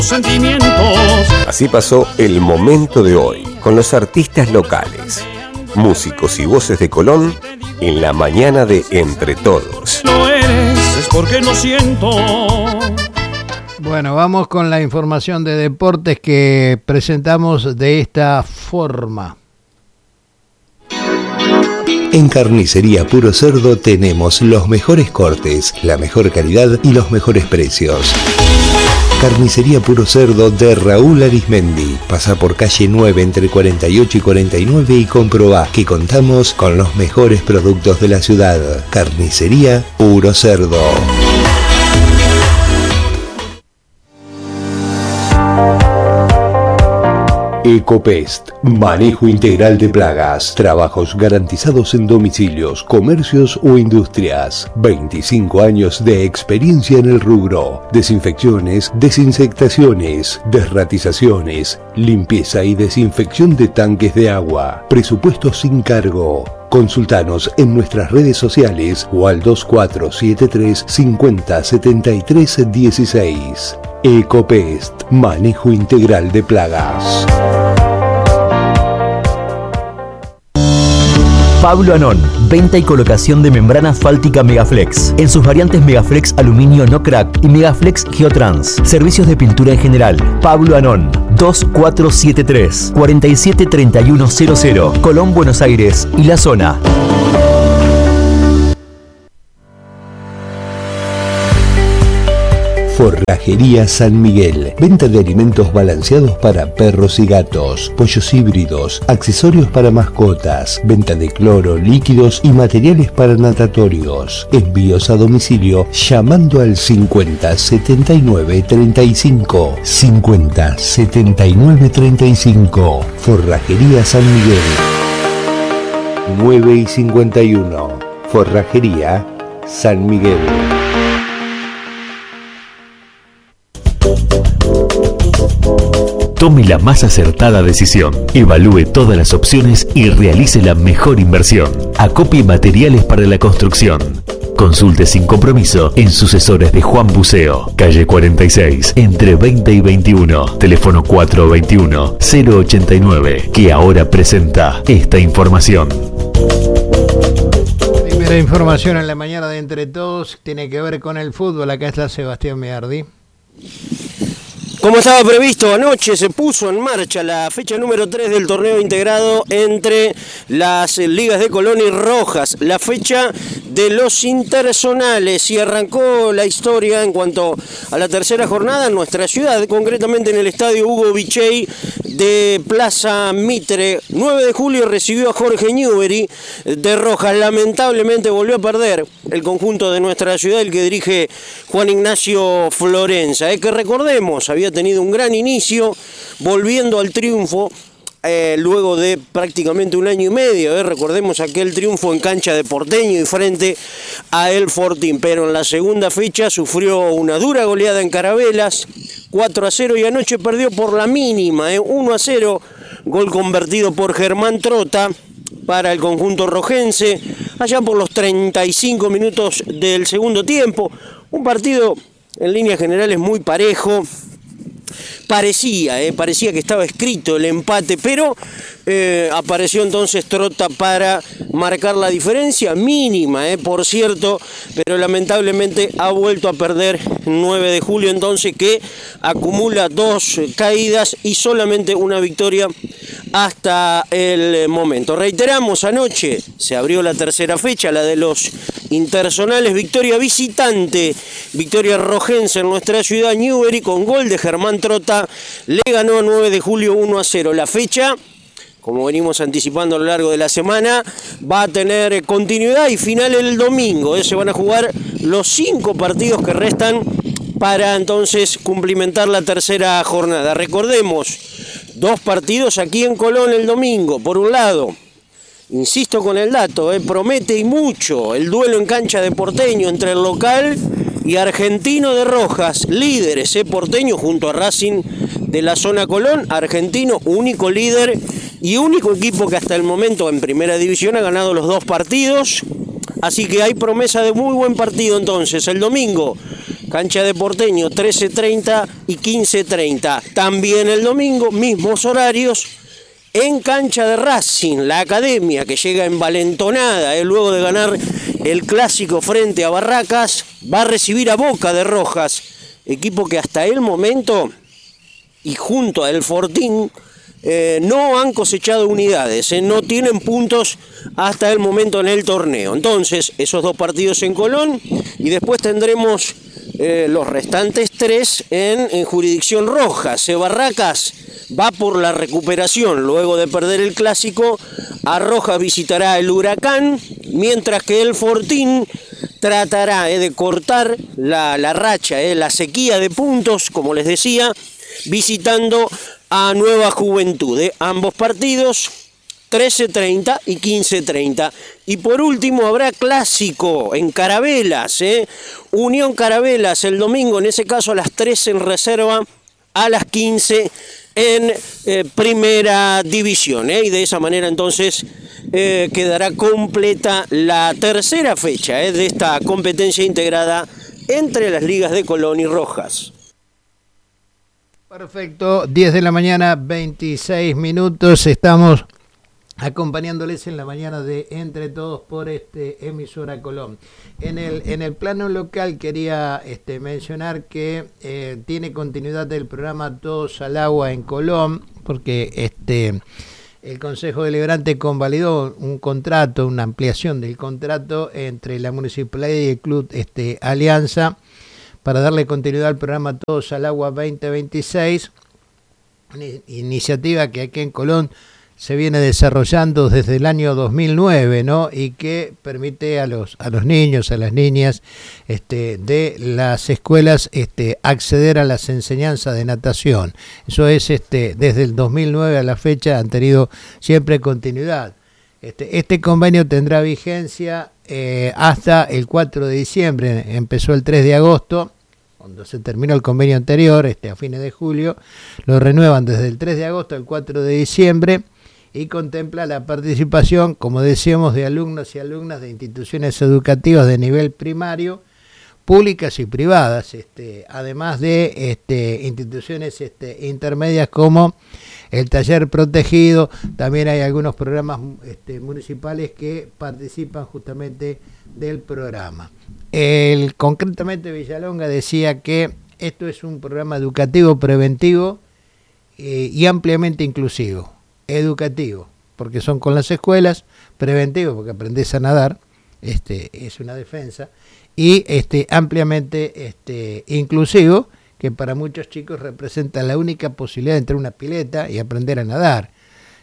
Sentimientos. Así pasó el momento de hoy, con los artistas locales, músicos y voces de Colón, en la mañana de Entre Todos. No eres, es porque no siento. Bueno, vamos con la información de deportes que presentamos de esta forma. En Carnicería Puro Cerdo tenemos los mejores cortes, la mejor calidad y los mejores precios. Carnicería Puro Cerdo de Raúl Arismendi. Pasa por calle 9 entre 48 y 49 y comprobá que contamos con los mejores productos de la ciudad. Carnicería Puro Cerdo. Ecopest, manejo integral de plagas, trabajos garantizados en domicilios, comercios o industrias. 25 años de experiencia en el rubro. Desinfecciones, desinsectaciones, desratizaciones, limpieza y desinfección de tanques de agua. Presupuesto sin cargo. Consultanos en nuestras redes sociales o al 2473 50 73 16. Ecopest, manejo integral de plagas. Pablo Anón, venta y colocación de membrana asfáltica Megaflex, en sus variantes Megaflex Aluminio No Crack y Megaflex Geotrans. Servicios de pintura en general. Pablo Anón, 2473 473100, Colón, Buenos Aires y la zona. Forrajería San Miguel. Venta de alimentos balanceados para perros y gatos, pollos híbridos, accesorios para mascotas, venta de cloro, líquidos y materiales para natatorios. Envíos a domicilio llamando al 50 79 35. 50 79 35. Forrajería San Miguel. 9 y 51. Forrajería San Miguel. Tome la más acertada decisión, evalúe todas las opciones y realice la mejor inversión. Acopie materiales para la construcción. Consulte sin compromiso en sucesores de Juan Buceo, calle 46, entre 20 y 21, teléfono 421-089, que ahora presenta esta información. Primera información en la mañana de Entre Todos tiene que ver con el fútbol. Acá está Sebastián Meardi. Como estaba previsto anoche, se puso en marcha la fecha número 3 del torneo integrado entre las ligas de Colón y Rojas, la fecha de los interzonales, y arrancó la historia en cuanto a la tercera jornada en nuestra ciudad, concretamente en el estadio Hugo Bichey de Plaza Mitre. 9 de julio recibió a Jorge Newbery de Rojas. Lamentablemente volvió a perder el conjunto de nuestra ciudad, el que dirige Juan Ignacio Florenza, que recordemos había tenido un gran inicio volviendo al triunfo luego de prácticamente un año y medio. Recordemos aquel triunfo en cancha de Porteño y frente a El Fortín, pero en la segunda fecha sufrió una dura goleada en Carabelas, 4-0, y anoche perdió por la mínima, 1-0, gol convertido por Germán Trota para el conjunto rojense allá por los 35 minutos del segundo tiempo. Un partido en líneas generales muy parejo. Parecía que estaba escrito el empate, pero apareció entonces Trota para marcar la diferencia, mínima, por cierto, pero lamentablemente ha vuelto a perder 9 de julio, entonces, que acumula 2 caídas y solamente una victoria hasta el momento. Reiteramos, anoche se abrió la tercera fecha, la de los interzonales, victoria visitante, victoria rojense en nuestra ciudad. Newbery, con gol de Germán Trota, le ganó a 9 de julio 1-0. La fecha, como venimos anticipando a lo largo de la semana, va a tener continuidad y final el domingo. Se van a jugar los 5 partidos que restan para entonces cumplimentar la tercera jornada. Recordemos, 2 partidos aquí en Colón el domingo. Por un lado, insisto con el dato, promete y mucho el duelo en cancha de Porteño entre el local y Argentino de Rojas, líderes, Porteño junto a Racing de la zona Colón. Argentino, único líder y único equipo que hasta el momento en primera división ha ganado los 2 partidos. Así que hay promesa de muy buen partido entonces el domingo. cancha de Porteño 13:30 y 15:30. También el domingo, mismos horarios, en cancha de Racing, la academia que llega envalentonada, luego de ganar el clásico frente a Barracas, va a recibir a Boca de Rojas, equipo que hasta el momento, y junto a El Fortín, no han cosechado unidades, no tienen puntos hasta el momento en el torneo. Entonces, esos 2 partidos en Colón, y después tendremos los restantes 3 en jurisdicción roja. Barracas va por la recuperación luego de perder el clásico. A Rojas visitará el Huracán, mientras que el Fortín tratará de cortar la racha, la sequía de puntos, como les decía, visitando a Nueva Juventud. Ambos partidos 13:30 y 15:30. Y por último habrá clásico en Carabelas, Unión Carabelas el domingo, en ese caso a las 13 en reserva, a las 15 en primera división, y de esa manera entonces quedará completa la tercera fecha de esta competencia integrada entre las ligas de Colón y Rojas. Perfecto, 10 de la mañana, 26 minutos, estamos acompañándoles en la mañana de Entre Todos por emisora Colón. En el plano local quería mencionar que tiene continuidad el programa Todos al Agua en Colón, porque el Consejo Deliberante convalidó un contrato, una ampliación del contrato entre la Municipalidad y el Club Alianza, para darle continuidad al programa Todos al Agua 2026, una iniciativa que aquí en Colón se viene desarrollando desde el año 2009, ¿no? Y que permite a los niños, a las niñas de las escuelas acceder a las enseñanzas de natación. Eso es desde el 2009 a la fecha han tenido siempre continuidad. Este convenio tendrá vigencia hasta el 4 de diciembre, empezó el 3 de agosto, cuando se terminó el convenio anterior, a fines de julio, lo renuevan desde el 3 de agosto al 4 de diciembre y contempla la participación, como decíamos, de alumnos y alumnas de instituciones educativas de nivel primario, públicas y privadas, además de instituciones intermedias como el taller protegido. También hay algunos programas municipales que participan justamente del programa. Concretamente Villalonga decía que esto es un programa educativo preventivo y ampliamente inclusivo. Educativo, porque son con las escuelas, preventivo, porque aprendés a nadar, es una defensa, y ampliamente inclusivo, que para muchos chicos representa la única posibilidad de entrar a una pileta y aprender a nadar.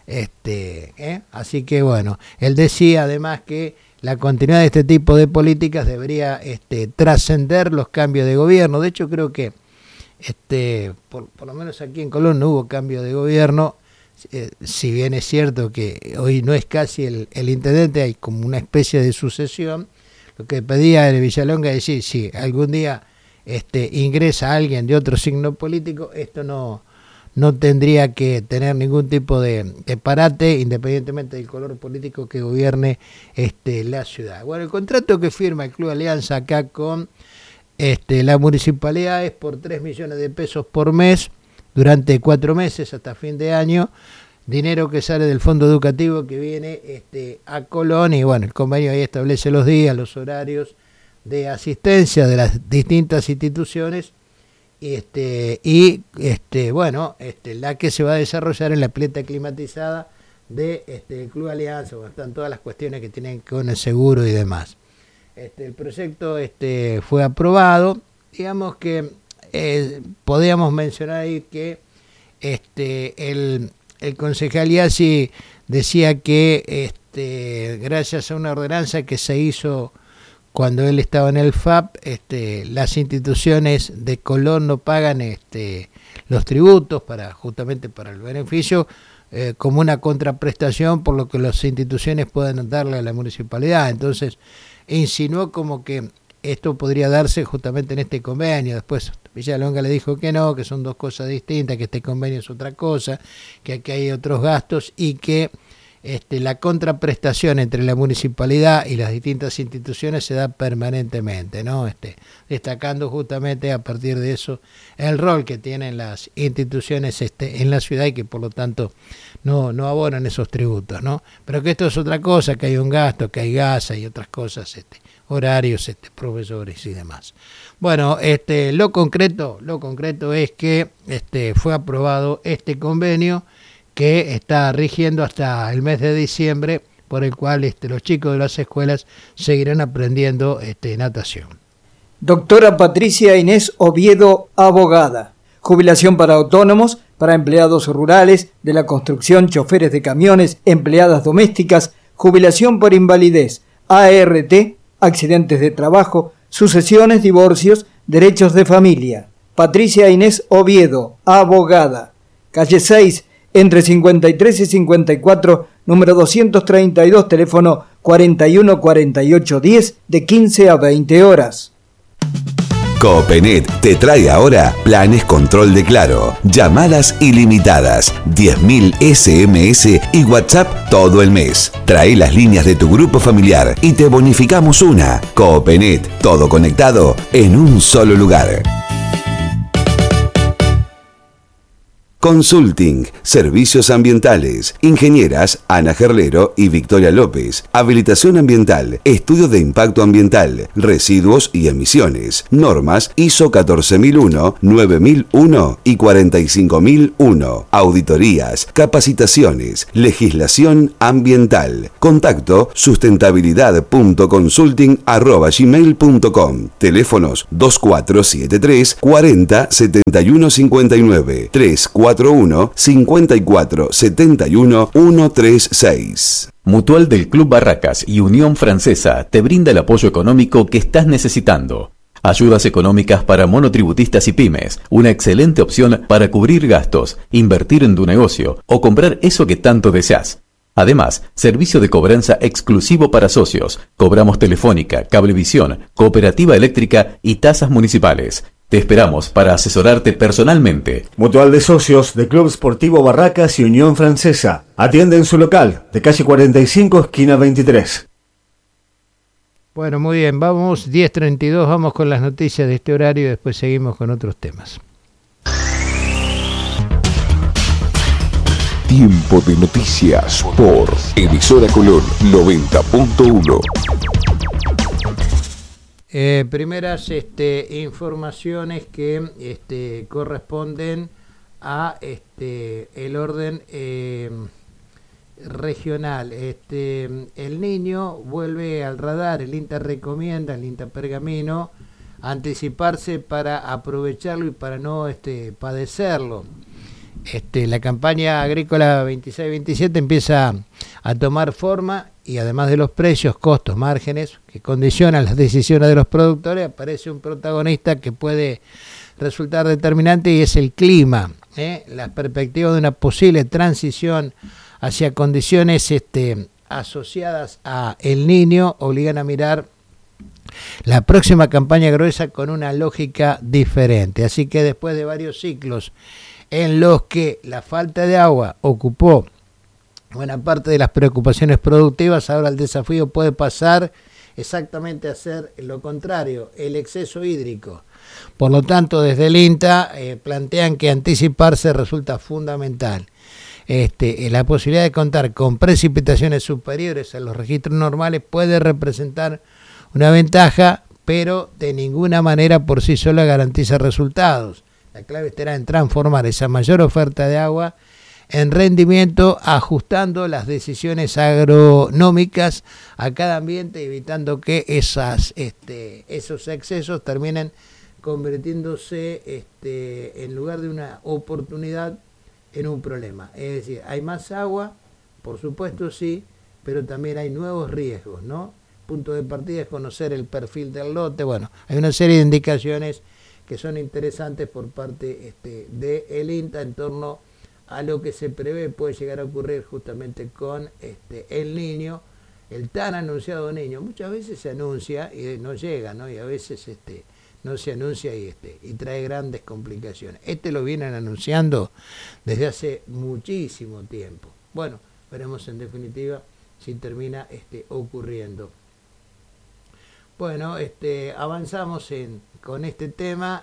Así que bueno, él decía además que la continuidad de este tipo de políticas debería trascender los cambios de gobierno. De hecho, creo que por lo menos aquí en Colón no hubo cambio de gobierno, si bien es cierto que hoy no es casi el intendente, hay como una especie de sucesión. Lo que pedía el Villalonga es decir, si algún día ingresa alguien de otro signo político, esto no tendría que tener ningún tipo de parate, independientemente del color político que gobierne la ciudad. Bueno, el contrato que firma el Club Alianza acá con la municipalidad es por 3 millones de pesos por mes durante 4 meses hasta fin de año, dinero que sale del fondo educativo que viene a Colón, y bueno, el convenio ahí establece los días, los horarios de asistencia de las distintas instituciones, la que se va a desarrollar en la pileta climatizada de el Club Alianza, donde están todas las cuestiones que tienen que ver con el seguro y demás. El proyecto fue aprobado, digamos que podríamos mencionar ahí que el concejal Iasi decía que gracias a una ordenanza que se hizo cuando él estaba en el FAP, las instituciones de Colón no pagan los tributos justamente para el beneficio, como una contraprestación por lo que las instituciones pueden darle a la municipalidad. Entonces insinuó como que esto podría darse justamente en este convenio. Después Villalonga le dijo que no, que son 2 cosas distintas, que este convenio es otra cosa, que aquí hay otros gastos y que la contraprestación entre la municipalidad y las distintas instituciones se da permanentemente, ¿no? Destacando justamente a partir de eso el rol que tienen las instituciones en la ciudad y que por lo tanto no abonan esos tributos, ¿no? Pero que esto es otra cosa, que hay un gasto, que hay gas, hay otras cosas, horarios, profesores y demás. Bueno, lo concreto es que fue aprobado este convenio que está rigiendo hasta el mes de diciembre, por el cual los chicos de las escuelas seguirán aprendiendo natación. Doctora Patricia Inés Oviedo, abogada. Jubilación para autónomos, para empleados rurales, de la construcción, choferes de camiones, empleadas domésticas, jubilación por invalidez, ART, accidentes de trabajo, sucesiones, divorcios, derechos de familia. Patricia Inés Oviedo, abogada. Calle 6, entre 53 y 54, número 232, teléfono 414810, de 15 a 20 horas. Copenet te trae ahora planes control de Claro, llamadas ilimitadas, 10.000 SMS y WhatsApp todo el mes. Trae las líneas de tu grupo familiar y te bonificamos una. Copenet, todo conectado en un solo lugar. Consulting, servicios ambientales, ingenieras Ana Gerlero y Victoria López, habilitación ambiental, estudios de impacto ambiental, residuos y emisiones, normas ISO 14001, 9001 y 45001, auditorías, capacitaciones, legislación ambiental. Contacto sustentabilidad.consulting@gmail.com. Teléfonos 2473 40 71 59 34 41 54 71 136. Mutual del Club Barracas y Unión Francesa te brinda el apoyo económico que estás necesitando. Ayudas económicas para monotributistas y pymes, una excelente opción para cubrir gastos, invertir en tu negocio o comprar eso que tanto deseas. Además, servicio de cobranza exclusivo para socios. Cobramos telefónica, cablevisión, cooperativa eléctrica y tasas municipales. Te esperamos para asesorarte personalmente. Mutual de Socios de Club Sportivo Barracas y Unión Francesa. Atiende en su local, de calle 45, esquina 23. Bueno, muy bien, vamos 10:32, vamos con las noticias de este horario y después seguimos con otros temas. Tiempo de noticias por Emisora Colón 90.1. Primeras informaciones que corresponden a el orden regional. El Niño vuelve al radar. El INTA recomienda, el INTA Pergamino, anticiparse para aprovecharlo y para no padecerlo. La campaña agrícola 26-27 empieza a tomar forma y además de los precios, costos, márgenes que condicionan las decisiones de los productores, aparece un protagonista que puede resultar determinante y es el clima. Las perspectivas de una posible transición hacia condiciones asociadas a El Niño obligan a mirar la próxima campaña gruesa con una lógica diferente. Así que después de varios ciclos en los que la falta de agua ocupó buena parte de las preocupaciones productivas, ahora el desafío puede pasar exactamente a ser lo contrario, el exceso hídrico. Por lo tanto, desde el INTA plantean que anticiparse resulta fundamental. La posibilidad de contar con precipitaciones superiores a los registros normales puede representar una ventaja, pero de ninguna manera por sí sola garantiza resultados. La clave estará en transformar esa mayor oferta de agua en rendimiento, ajustando las decisiones agronómicas a cada ambiente, evitando que esos excesos terminen convirtiéndose en lugar de una oportunidad en un problema. Es decir, hay más agua, por supuesto sí, pero también hay nuevos riesgos, ¿no? Punto de partida es conocer el perfil del lote. Bueno, hay una serie de indicaciones que son interesantes por parte de el INTA en torno a lo que se prevé puede llegar a ocurrir justamente con el Niño, el tan anunciado Niño. Muchas veces se anuncia y no llega, ¿no? Y a veces no se anuncia y trae grandes complicaciones. Lo vienen anunciando desde hace muchísimo tiempo. Bueno, veremos en definitiva si termina ocurriendo. Bueno, avanzamos con este tema.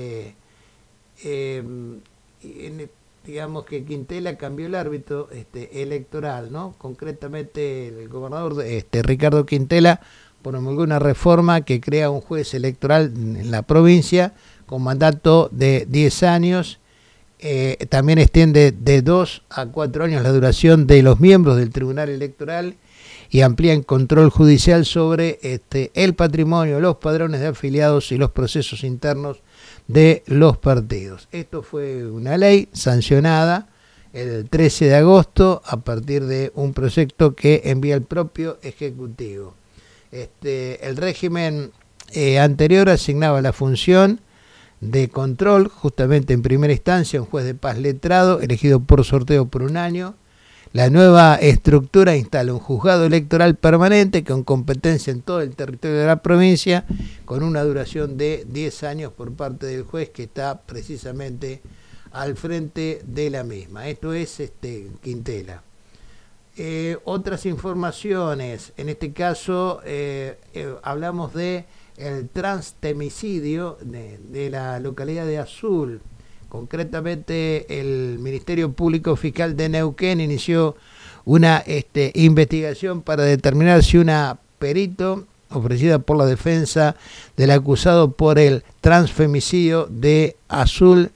Digamos que Quintela cambió el árbitro electoral, ¿no? Concretamente el gobernador Ricardo Quintela promulgó una reforma que crea un juez electoral en la provincia con mandato de 10 años. También extiende de 2 a 4 años la duración de los miembros del Tribunal Electoral y amplía el control judicial sobre el patrimonio, los padrones de afiliados y los procesos internos de los partidos. Esto fue una ley sancionada el 13 de agosto a partir de un proyecto que envía el propio Ejecutivo. El régimen anterior asignaba la función de control justamente en primera instancia a un juez de paz letrado elegido por sorteo por un año. La nueva estructura instala un juzgado electoral permanente con competencia en todo el territorio de la provincia, con una duración de 10 años por parte del juez que está precisamente al frente de la misma. Esto es Quintela. Otras informaciones, en este caso hablamos de el transtemicidio de la localidad de Azul. Concretamente, el Ministerio Público Fiscal de Neuquén inició una investigación para determinar si una perito ofrecida por la defensa del acusado por el transfemicidio de Azul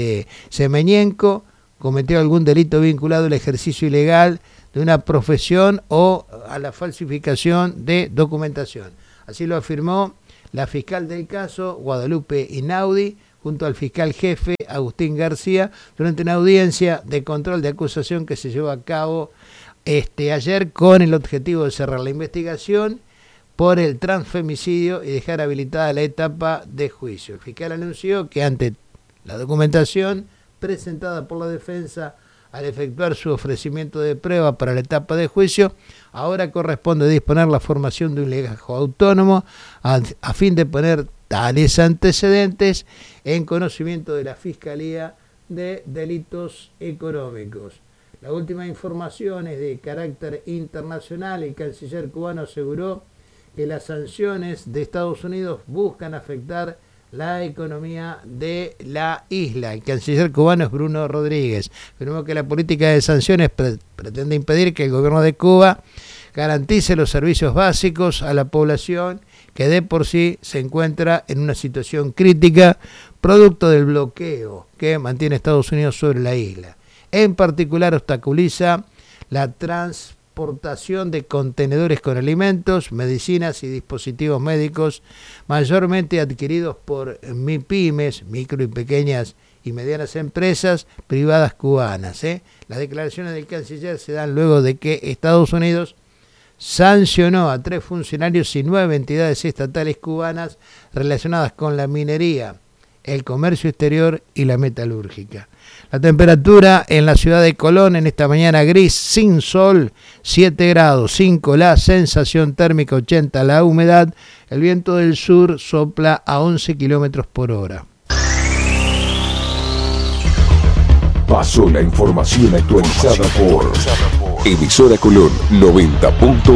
Semeñenco cometió algún delito vinculado al ejercicio ilegal de una profesión o a la falsificación de documentación. Así lo afirmó la fiscal del caso, Guadalupe Inaudi, junto al fiscal jefe Agustín García, durante una audiencia de control de acusación que se llevó a cabo ayer con el objetivo de cerrar la investigación por el transfemicidio y dejar habilitada la etapa de juicio. El fiscal anunció que ante la documentación presentada por la defensa al efectuar su ofrecimiento de prueba para la etapa de juicio, ahora corresponde disponer la formación de un legajo autónomo a fin de poner tales antecedentes en conocimiento de la Fiscalía de Delitos Económicos. La última información es de carácter internacional. El canciller cubano aseguró que las sanciones de Estados Unidos buscan afectar la economía de la isla. El canciller cubano es Bruno Rodríguez. Afirmó que la política de sanciones pretende impedir que el gobierno de Cuba garantice los servicios básicos a la población que de por sí se encuentra en una situación crítica producto del bloqueo que mantiene Estados Unidos sobre la isla. En particular obstaculiza la transportación de contenedores con alimentos, medicinas y dispositivos médicos mayormente adquiridos por MIPYMES, micro y pequeñas y medianas empresas privadas cubanas. Las declaraciones del canciller se dan luego de que Estados Unidos sancionó a 3 funcionarios y 9 entidades estatales cubanas relacionadas con la minería, el comercio exterior y la metalúrgica. La temperatura en la ciudad de Colón en esta mañana gris, sin sol, 7 grados, 5 la sensación térmica, 80 la humedad, el viento del sur sopla a 11 kilómetros por hora. Pasó la información actualizada por Emisora Colón 90.